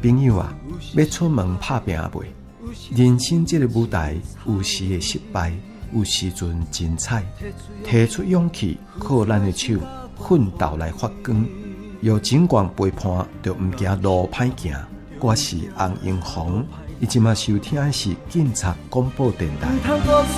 朋友啊，要出门打拼未？人生这个舞台，有时会失败，有时阵精彩。提出勇气，靠咱的手奋斗来发光。有尽管背叛，就唔惊路歹行。我是洪英红，伊即马收听的是警察广播电台。